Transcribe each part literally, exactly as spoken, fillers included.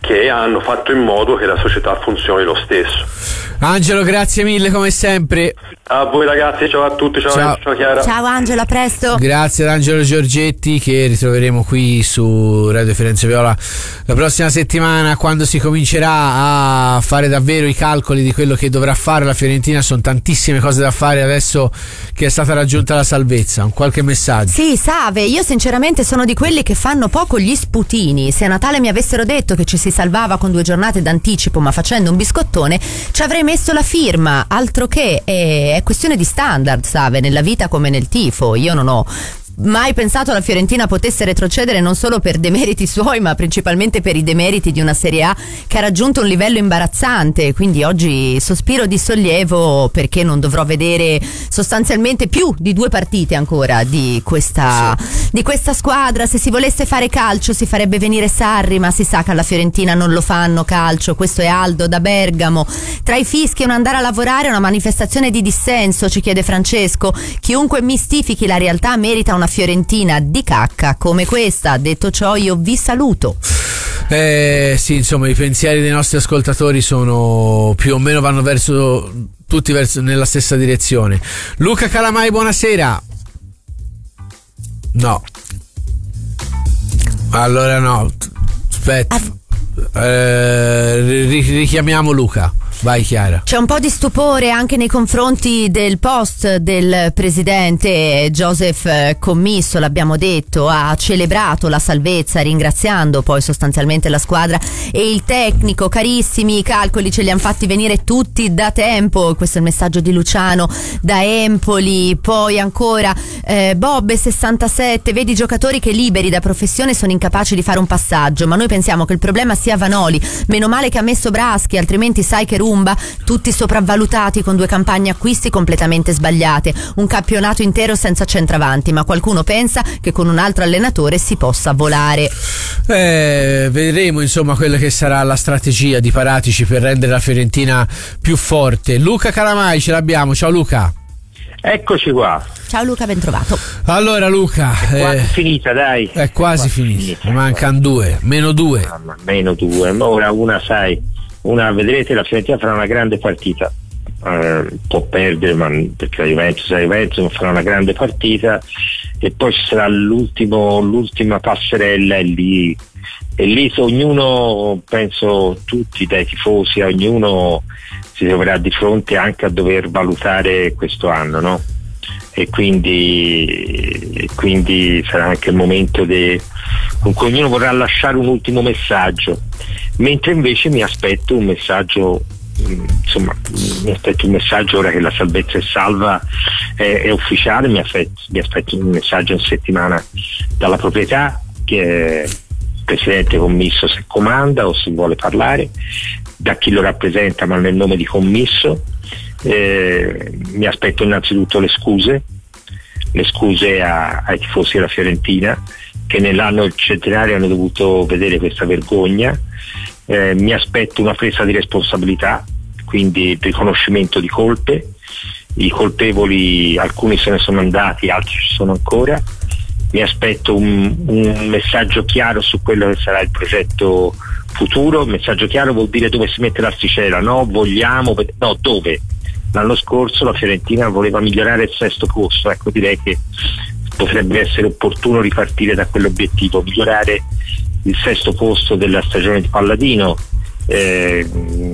che hanno fatto in modo che la società funzioni lo stesso. Angelo, grazie mille come sempre. A voi ragazzi, ciao a tutti, ciao, ciao. ciao Chiara. Ciao Angelo, a presto. Grazie ad Angelo Giorgetti, che ritroveremo qui su Radio Firenze Viola la prossima settimana, quando si comincerà a fare davvero i calcoli di quello che dovrà fare la Fiorentina. Sono tantissime cose da fare adesso che è stata raggiunta la salvezza. Un qualche messaggio? Sì, Save, io sinceramente sono di quelli che fanno poco gli sputini. Se a Natale mi avessero detto che ci si salvava con due giornate d'anticipo ma facendo un biscottone, ci avrei messo la firma. Altro che è, è questione di standard, Save, nella vita come nel tifo. Io non ho mai pensato la Fiorentina potesse retrocedere, non solo per demeriti suoi ma principalmente per i demeriti di una Serie A che ha raggiunto un livello imbarazzante. Quindi oggi sospiro di sollievo, perché non dovrò vedere sostanzialmente più di due partite ancora di questa, sì. di questa squadra. Se si volesse fare calcio si farebbe venire Sarri, ma si sa che alla Fiorentina non lo fanno calcio. Questo è Aldo da Bergamo. Tra i fischi e un andare a lavorare è una manifestazione di dissenso, ci chiede Francesco. Chiunque mistifichi la realtà merita una Fiorentina di cacca come questa. Detto ciò, io vi saluto. Eh sì, insomma, i pensieri dei nostri ascoltatori sono più o meno, vanno verso tutti verso nella stessa direzione. Luca Calamai, buonasera. No, allora no, aspetta, eh, richiamiamo Luca. Vai Chiara. C'è un po' di stupore anche nei confronti del post del presidente. Joseph Commisso, l'abbiamo detto, ha celebrato la salvezza ringraziando poi sostanzialmente la squadra e il tecnico. Carissimi, i calcoli ce li hanno fatti venire tutti da tempo. Questo è il messaggio di Luciano da Empoli. Poi ancora eh, Bobbe sessantasette, vedi giocatori che liberi da professione sono incapaci di fare un passaggio, ma noi pensiamo che il problema sia Vanoli. Meno male che ha messo Braschi, altrimenti sai che Rumba, tutti sopravvalutati con due campagne acquisti completamente sbagliate, un campionato intero senza centravanti, ma qualcuno pensa che con un altro allenatore si possa volare. Eh, vedremo insomma quella che sarà la strategia di Paratici per rendere la Fiorentina più forte. Luca Calamai ce l'abbiamo, ciao Luca. Eccoci qua. Ciao Luca, ben trovato. Allora Luca, è quasi eh, finita, dai. È quasi, quasi finita, finita. Mancano due, meno due. Mamma, meno due, ora una sai. Una, vedrete, la Fiorentina farà una grande partita, eh, può perdere ma, perché la Juventus è la Juventus, ma farà una grande partita e poi ci sarà l'ultimo, l'ultima passerella e lì, e lì ognuno, penso tutti dai tifosi, ognuno si troverà di fronte anche a dover valutare questo anno, no? E quindi, e quindi sarà anche il momento de, con cui ognuno vorrà lasciare un ultimo messaggio, mentre invece mi aspetto un messaggio, insomma mi aspetto un messaggio ora che la salvezza è salva, è, è ufficiale, mi aspetto, mi aspetto un messaggio in settimana dalla proprietà, che è presidente Commisso se comanda o se vuole parlare, da chi lo rappresenta ma nel nome di Commisso. Eh, mi aspetto innanzitutto le scuse le scuse a, ai tifosi della Fiorentina che nell'anno centenario hanno dovuto vedere questa vergogna. Eh, mi aspetto una presa di responsabilità, quindi il riconoscimento di colpe. I colpevoli, alcuni se ne sono andati, altri ci sono ancora. Mi aspetto un, un messaggio chiaro su quello che sarà il progetto futuro. Un messaggio chiaro vuol dire dove si mette l'asticella, no? Vogliamo, no, dove? L'anno scorso la Fiorentina voleva migliorare il sesto posto, ecco, direi che potrebbe essere opportuno ripartire da quell'obiettivo, migliorare il sesto posto della stagione di Palladino. Eh,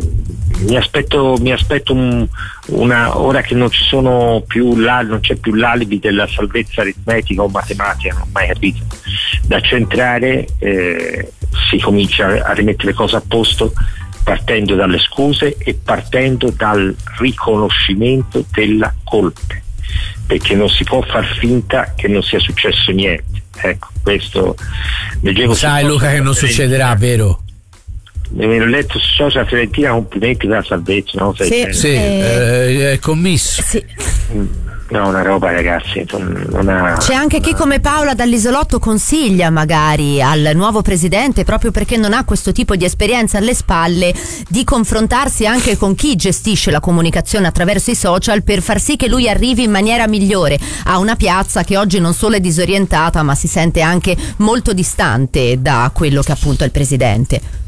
mi aspetto, mi aspetto un, una, ora che non ci sono più non c'è più l'alibi della salvezza aritmetica o matematica, non ho mai capito, da centrare, eh, si comincia a rimettere le cose a posto, partendo dalle scuse e partendo dal riconoscimento della colpe, perché non si può far finta che non sia successo niente. Ecco, questo leggevo. Sai Luca che non succederà, vero? Mi ho letto su social Fiorentina, complimenti per la salvezza, no? Sì, sì, eh, è commisso. Sì. No, una roba, ragazzi, non ha... C'è anche chi come Paola dall'Isolotto consiglia magari al nuovo presidente, proprio perché non ha questo tipo di esperienza alle spalle, di confrontarsi anche con chi gestisce la comunicazione attraverso i social per far sì che lui arrivi in maniera migliore a una piazza che oggi non solo è disorientata ma si sente anche molto distante da quello che appunto è il presidente.